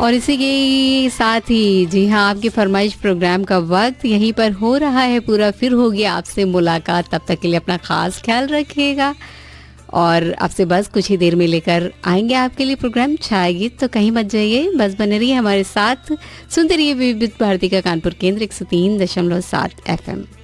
और इसी के साथ ही जी हाँ, आपकी फरमाइश प्रोग्राम का वक्त यहीं पर हो रहा है पूरा। फिर होगी आपसे मुलाकात, तब तक के लिए अपना खास ख्याल रखिएगा। और आपसे बस कुछ ही देर में लेकर आएंगे आपके लिए प्रोग्राम छाया गीत। तो कहीं मत जाइए, बस बने रहिए हमारे साथ, सुनते रहिए विविध भारती का कानपुर केंद्र 103.7 FM।